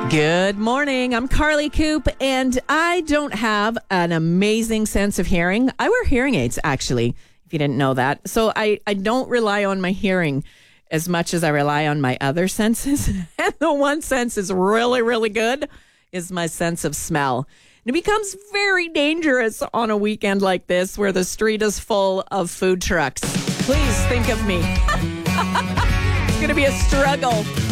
Good morning. I'm Carly Coop, and I don't have an amazing sense of hearing. I wear hearing aids, actually, if you didn't know that. So I don't rely on my hearing as much as I rely on my other senses. And the one sense is really, really good is my sense of smell. And it becomes very dangerous on a weekend like this where the street is full of food trucks. Please think of me. It's going to be a struggle.